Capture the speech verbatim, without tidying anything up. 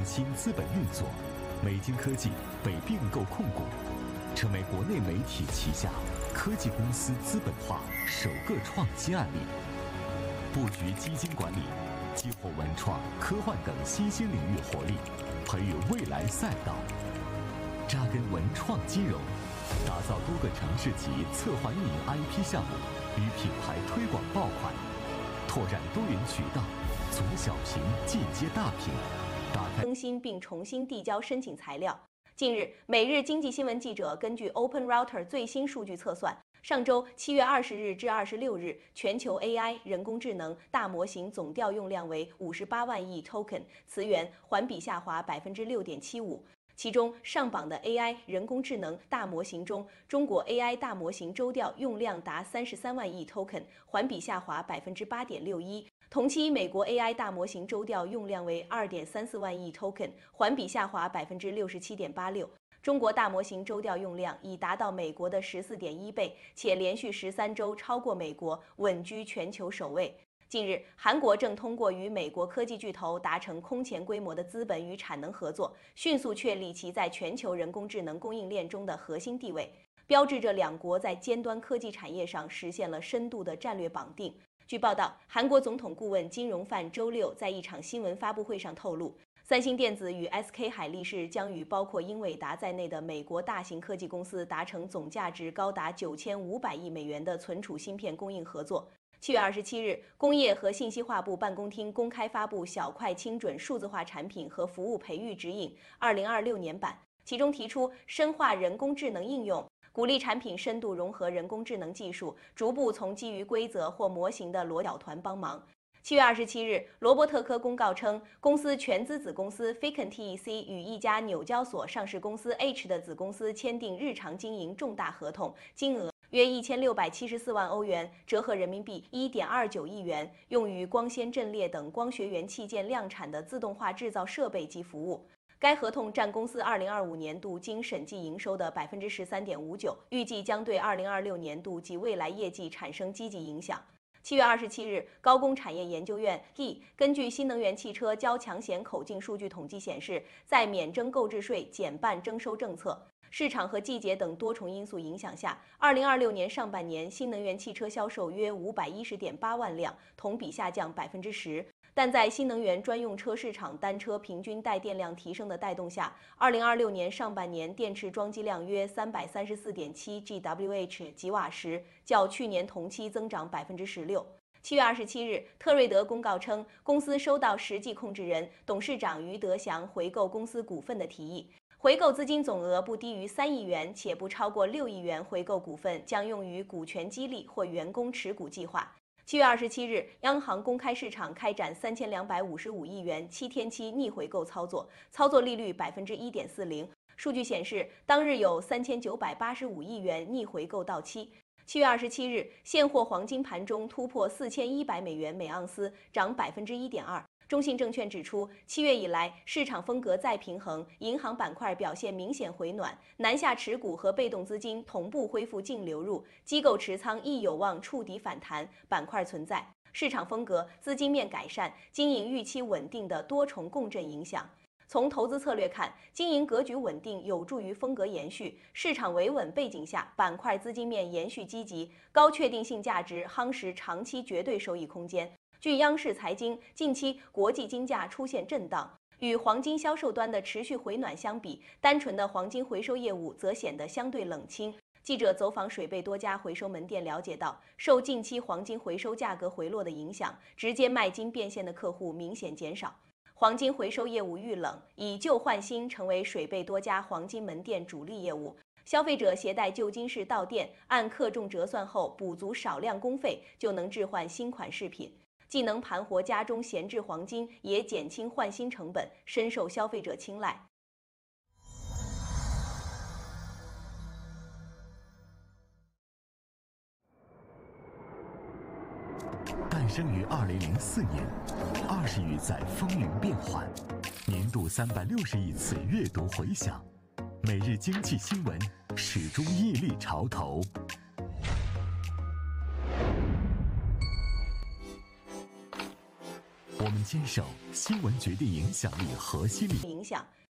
新资本运作，美金科技被并购控股，成为国内媒体旗下科技公司资本化首个创新案例。布局基金管理，激活文创、科幻等新兴领域活力，培育未来赛道。扎根文创金融，打造多个城市级策划运营 I P 项目与品牌推广爆款，拓展多元渠道，从小屏进阶大屏，打开更新并重新递交申请材料。近日，每日经济新闻记者根据 Open Router 最新数据测算，上周七月二十日至二十六日，全球 A I 人工智能大模型总调用量为五十八万亿 token， 词源环比下滑百分之六点七五。其中上榜的 A I 人工智能大模型中，中国 A I 大模型周调用量达三十三万亿 token， 环比下滑百分之八点六一。同期，美国 A I 大模型周调用量为二点三四万亿 token， 环比下滑百分之六十七点八六。中国大模型周调用量已达到美国的十四点一倍，且连续十三周超过美国，稳居全球首位。近日，韩国正通过与美国科技巨头达成空前规模的资本与产能合作，迅速确立其在全球人工智能供应链中的核心地位，标志着两国在尖端科技产业上实现了深度的战略绑定。据报道，韩国总统顾问金荣范周六在一场新闻发布会上透露，三星电子与 S K 海力士将与包括英伟达在内的美国大型科技公司达成总价值高达九千五百亿美元的存储芯片供应合作。七月二十七日，工业和信息化部办公厅公开发布小块精准数字化产品和服务培育指引二零二六年版，其中提出深化人工智能应用，鼓励产品深度融合人工智能技术，逐步从基于规则或模型的裸小团帮忙。七月二十七日，罗伯特科公告称，公司全资子公司 Ficon T E C 与一家纽交所上市公司 H 的子公司签订日常经营重大合同，金额约一千六百七十四万欧元，折合人民币一点二九亿元，用于光纤阵列等光学元器件量产的自动化制造设备及服务。该合同占公司二零二五年度经审计营收的百分之十三点五九，预计将对二零二六年度及未来业绩产生积极影响。七月二十七日，高工产业研究院 G E 根据新能源汽车交强险口径数据统计显示，在免征购置税、减半征收政策、市场和季节等多重因素影响下，二零二六年上半年新能源汽车销售约五百一十点八万辆，同比下降百分之十。但在新能源专用车市场单车平均带电量提升的带动下，二零二六年上半年电池装机量约三百三十四点七 G W H 吉瓦时，较去年同期增长百分之十六。七月二十七日，特瑞德公告称，公司收到实际控制人、董事长于德祥回购公司股份的提议。回购资金总额不低于三亿元，且不超过六亿元。回购股份将用于股权激励或员工持股计划。七月二十七日，央行公开市场开展三千两百五十五亿元七天期逆回购操作，操作利率百分之一点四零。数据显示，当日有三千九百八十五亿元逆回购到期。七月二十七日，现货黄金盘中突破四千一百美元每盎司，涨百分之一点二。中信证券指出，七月以来市场风格再平衡，银行板块表现明显回暖，南下持股和被动资金同步恢复净流入，机构持仓亦有望触底反弹，板块存在市场风格、资金面改善、经营预期稳定的多重共振影响。从投资策略看，经营格局稳定有助于风格延续，市场维稳背景下，板块资金面延续积极，高确定性价值夯实长期绝对收益空间。据央视财经，近期国际金价出现震荡，与黄金销售端的持续回暖相比，单纯的黄金回收业务则显得相对冷清。记者走访水贝多家回收门店了解到，受近期黄金回收价格回落的影响，直接卖金变现的客户明显减少。黄金回收业务遇冷，以旧换新成为水贝多家黄金门店主力业务。消费者携带旧金饰到店，按克重折算后补足少量工费，就能置换新款饰品。既能盘活家中闲置黄金，也减轻换新成本，深受消费者青睐。 诞生于二零零四年，二十余载风云变幻，年度三百六十亿次阅读回响，每日经济新闻始终屹立潮头。 我们坚守新闻决定影响力核心力。 影响